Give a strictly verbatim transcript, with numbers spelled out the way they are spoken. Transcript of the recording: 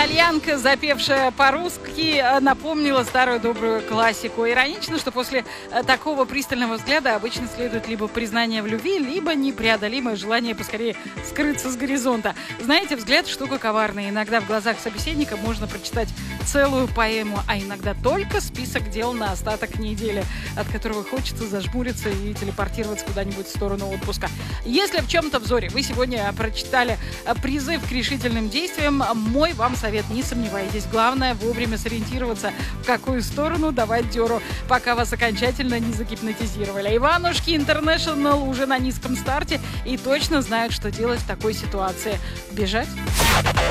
Итальянка, запевшая по-русски, напомнила старую добрую классику. Иронично, что после такого пристального взгляда обычно следует либо признание в любви, либо непреодолимое желание поскорее скрыться с горизонта. Знаете, взгляд штука коварная. Иногда в глазах собеседника можно прочитать целую поэму, а иногда только список дел на остаток недели, от которого хочется зажмуриться и телепортироваться куда-нибудь в сторону отпуска. Если в чем-то взоре вы сегодня прочитали призыв к решительным действиям, мой вам совет: не сомневайтесь. Главное вовремя сориентироваться, в какую сторону давать дёру, пока вас окончательно не загипнотизировали. Иванушки Интернешнл уже на низком старте и точно знают, что делать в такой ситуации. Бежать?